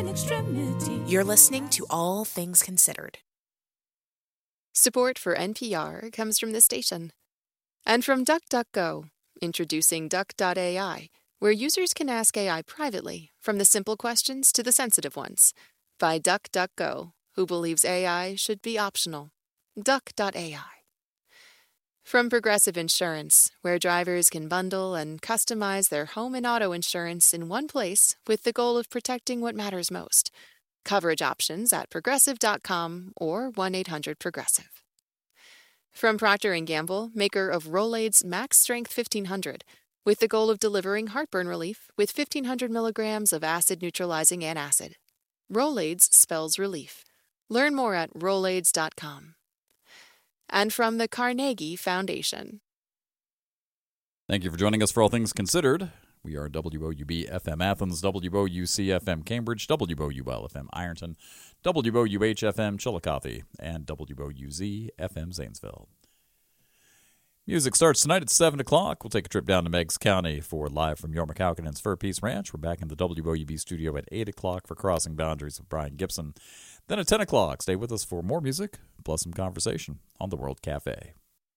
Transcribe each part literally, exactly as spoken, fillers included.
You're listening to All Things Considered. Support for N P R comes from this station. And from DuckDuckGo, introducing Duck dot A I, where users can ask A I privately, from the simple questions to the sensitive ones. By DuckDuckGo, who believes A I should be optional. Duck dot A I. From Progressive Insurance, where drivers can bundle and customize their home and auto insurance in one place with the goal of protecting what matters most. Coverage options at progressive dot com or one eight hundred progressive. From Procter and Gamble, maker of Rolaids Max Strength fifteen hundred, with the goal of delivering heartburn relief with fifteen hundred milligrams of acid-neutralizing antacid. Rolaids spells relief. Learn more at rolaids dot com. And from the Carnegie Foundation. Thank you for joining us for All Things Considered. We are W O U B F M Athens, W O U C F M Cambridge, W O U L F M Ironton, W O U H F M Chillicothe, and W O U Z F M Zanesville. Music starts tonight at seven o'clock. We'll take a trip down to Meigs County for Live from York McCalkin's Fur Peace Ranch. We're back in the W O U B studio at eight o'clock for Crossing Boundaries with Brian Gibson. Then at ten o'clock, stay with us for more music plus some conversation on the World Cafe.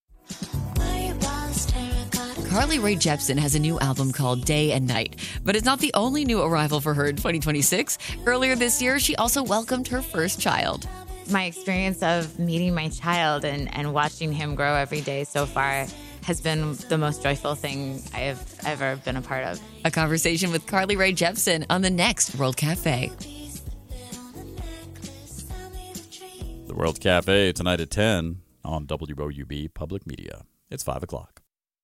Carly Rae Jepsen has a new album called Day and Night, but it's not the only new arrival for her in twenty twenty-six. Earlier this year, she also welcomed her first child. My experience of meeting my child and, and watching him grow every day so far has been the most joyful thing I have ever been a part of. A conversation with Carly Rae Jepsen on the next World Cafe. The World Cafe tonight at ten on W O U B Public Media. It's five o'clock.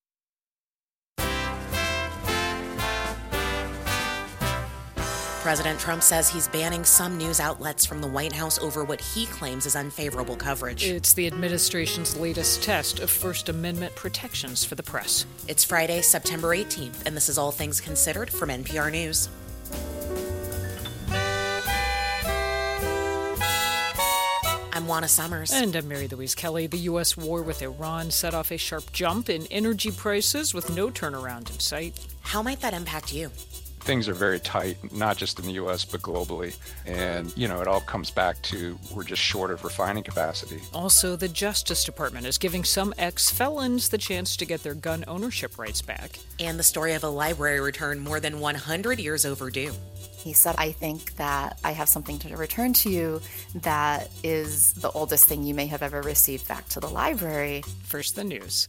President Trump says he's banning some news outlets from the White House over what he claims is unfavorable coverage. It's the administration's latest test of First Amendment protections for the press. It's Friday, September eighteenth, and this is All Things Considered from N P R News. I'm Juana Summers. And I'm Mary Louise Kelly. The U S war with Iran set off a sharp jump in energy prices with no turnaround in sight. How might that impact you? Things are very tight, not just in the U S, but globally. And, you know, it all comes back to we're just short of refining capacity. Also, the Justice Department is giving some ex-felons the chance to get their gun ownership rights back. And the story of a library return more than one hundred years overdue. He said, I think that I have something to return to you that is the oldest thing you may have ever received back to the library. First, the news.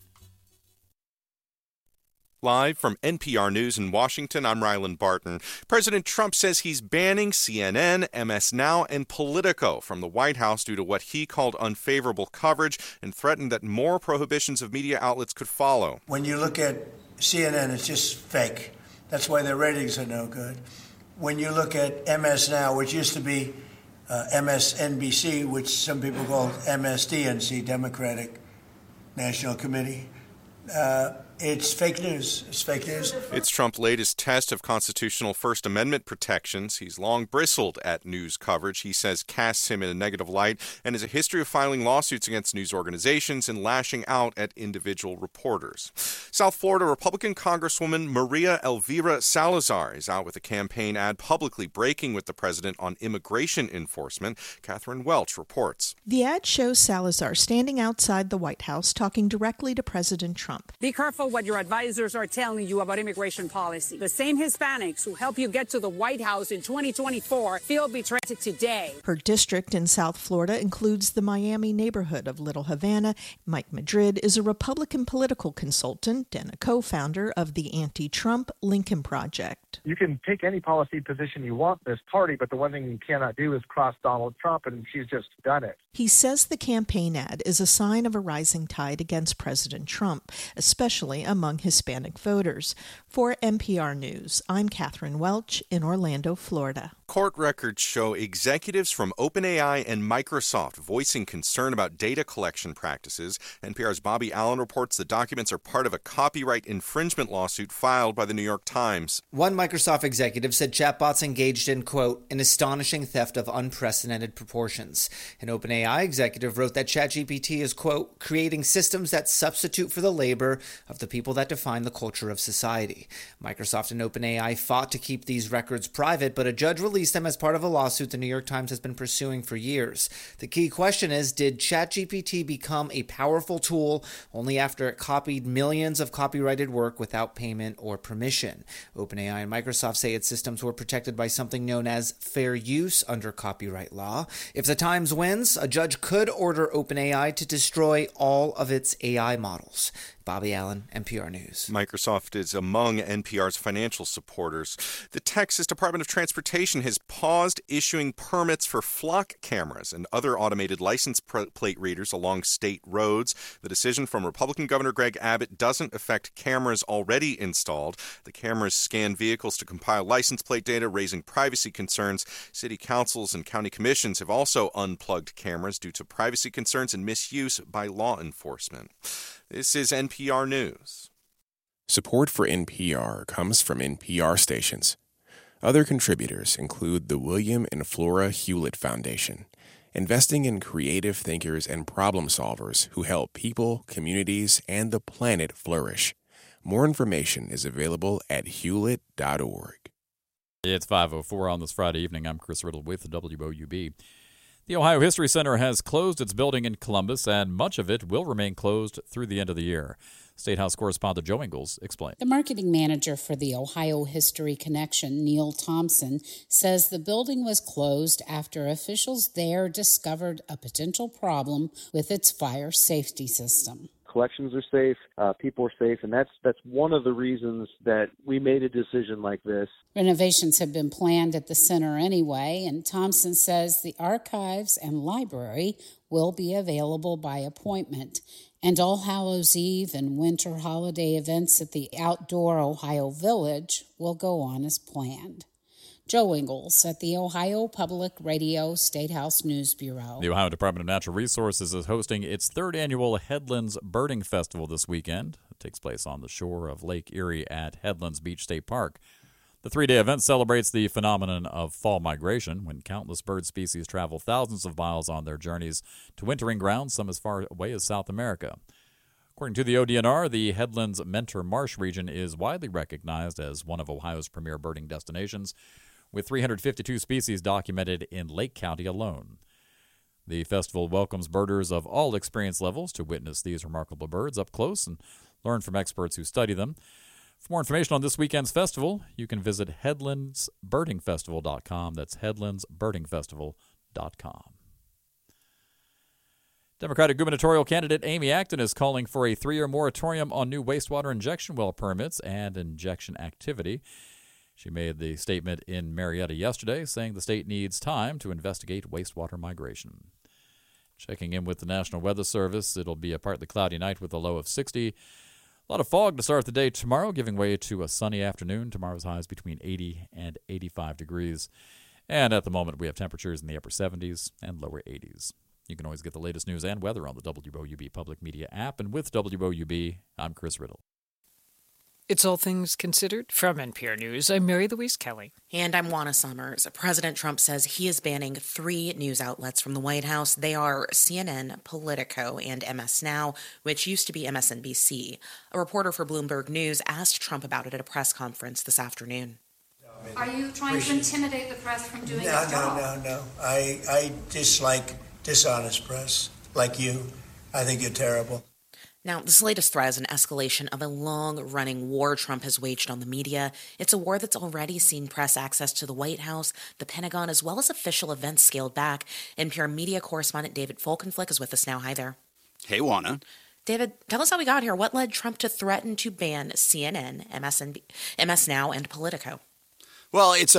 Live from N P R News in Washington, I'm Ryland Barton. President Trump says he's banning C N N, M S Now, and Politico from the White House due to what he called unfavorable coverage and threatened that more prohibitions of media outlets could follow. When you look at C N N, it's just fake. That's why their ratings are no good. When you look at M S Now, which used to be uh, M S N B C, which some people call M S D N C, Democratic National Committee, uh, it's fake news. It's fake news. It's Trump's latest test of constitutional First Amendment protections. He's long bristled at news coverage he says casts him in a negative light and has a history of filing lawsuits against news organizations and lashing out at individual reporters. South Florida Republican Congresswoman Maria Elvira Salazar is out with a campaign ad publicly breaking with the president on immigration enforcement. Catherine Welch reports. The ad shows Salazar standing outside the White House talking directly to President Trump. Be careful what your advisors are telling you about immigration policy. The same Hispanics who help you get to the White House in twenty twenty-four feel betrayed today. Her district in South Florida includes the Miami neighborhood of Little Havana. Mike Madrid is a Republican political consultant and a co-founder of the anti-Trump Lincoln Project. You can take any policy position you want in this party, but the one thing you cannot do is cross Donald Trump, and she's just done it. He says the campaign ad is a sign of a rising tide against President Trump, especially among Hispanic voters. For N P R News, I'm Catherine Welch in Orlando, Florida. Court records show executives from OpenAI and Microsoft voicing concern about data collection practices. N P R's Bobby Allen reports the documents are part of a copyright infringement lawsuit filed by the New York Times. One Microsoft executive said chatbots engaged in, quote, an astonishing theft of unprecedented proportions. An OpenAI OpenAI executive wrote that ChatGPT is, quote, creating systems that substitute for the labor of the people that define the culture of society. Microsoft and OpenAI fought to keep these records private, but a judge released them as part of a lawsuit the New York Times has been pursuing for years. The key question is, did ChatGPT become a powerful tool only after it copied millions of copyrighted work without payment or permission? OpenAI and Microsoft say its systems were protected by something known as fair use under copyright law. If the Times wins, a judge could order OpenAI to destroy all of its A I models. Bobby Allen, N P R News. Microsoft is among N P R's financial supporters. The Texas Department of Transportation has paused issuing permits for flock cameras and other automated license plate readers along state roads. The decision from Republican Governor Greg Abbott doesn't affect cameras already installed. The cameras scan vehicles to compile license plate data, raising privacy concerns. City councils and county commissions have also unplugged cameras due to privacy concerns and misuse by law enforcement. This is N P R News. Support for N P R comes from N P R stations. Other contributors include the William and Flora Hewlett Foundation, investing in creative thinkers and problem solvers who help people, communities, and the planet flourish. More information is available at hewlett dot org. It's five oh four on this Friday evening. I'm Chris Riddle with the W O U B. The Ohio History Center has closed its building in Columbus, and much of it will remain closed through the end of the year. State House correspondent Joe Ingles explained. The marketing manager for the Ohio History Connection, Neil Thompson, says the building was closed after officials there discovered a potential problem with its fire safety system. Collections are safe, uh, people are safe, and that's that's one of the reasons that we made a decision like this. Renovations have been planned at the center anyway, and Thompson says the archives and library will be available by appointment. And All Hallows Eve and winter holiday events at the outdoor Ohio Village will go on as planned. Joe Ingles at the Ohio Public Radio State House News Bureau. The Ohio Department of Natural Resources is hosting its third annual Headlands Birding Festival this weekend. It takes place on the shore of Lake Erie at Headlands Beach State Park. The three-day event celebrates the phenomenon of fall migration, when countless bird species travel thousands of miles on their journeys to wintering grounds, some as far away as South America. According to the O D N R, the Headlands Mentor Marsh region is widely recognized as one of Ohio's premier birding destinations, with three hundred fifty-two species documented in Lake County alone. The festival welcomes birders of all experience levels to witness these remarkable birds up close and learn from experts who study them. For more information on this weekend's festival, you can visit headlands birding festival dot com. That's headlands birding festival dot com. Democratic gubernatorial candidate Amy Acton is calling for a three-year moratorium on new wastewater injection well permits and injection activity. She made the statement in Marietta yesterday, saying the state needs time to investigate wastewater migration. Checking in with the National Weather Service, it'll be a partly cloudy night with a low of sixty. A lot of fog to start the day tomorrow, giving way to a sunny afternoon. Tomorrow's highs between eighty and eighty-five degrees. And at the moment, we have temperatures in the upper seventies and lower eighties. You can always get the latest news and weather on the W O U B Public Media app. And with W O U B, I'm Chris Riddle. It's All Things Considered from N P R News. I'm Mary Louise Kelly. And I'm Juana Summers. President Trump says he is banning three news outlets from the White House. They are C N N, Politico, and M S Now, which used to be M S N B C. A reporter for Bloomberg News asked Trump about it at a press conference this afternoon. Are you trying to intimidate the press from doing no, its job? No, no, no, no. I, I dislike dishonest press, like you. I think you're terrible. Now, this latest threat is an escalation of a long-running war Trump has waged on the media. It's a war that's already seen press access to the White House, the Pentagon, as well as official events scaled back. N P R media correspondent David Folkenflik is with us now. Hi there. Hey, Juana. David, tell us how we got here. What led Trump to threaten to ban C N N, M S N B, M S Now, and Politico? Well, it's